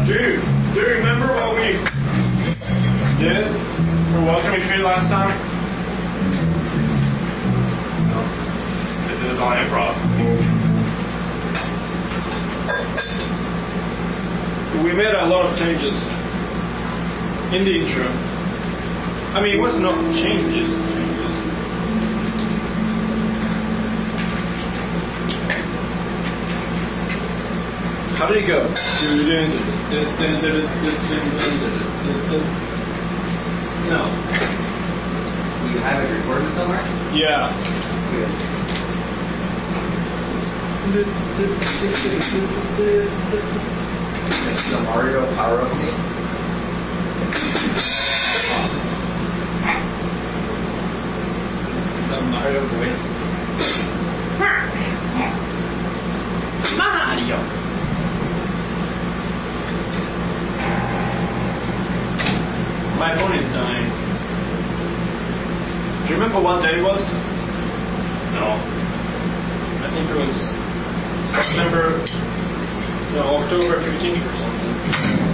Do you remember what we did for Welcome Street last time? No. This is on improv. We made a lot of changes in the intro. I mean, it was not changes. How did it go? No. You have it recorded somewhere? Yeah. Good. This is a Mario power up me. This is a Mario voice. Mario! My phone is dying. Do you remember what day it was? No. I think it was October 15th or something.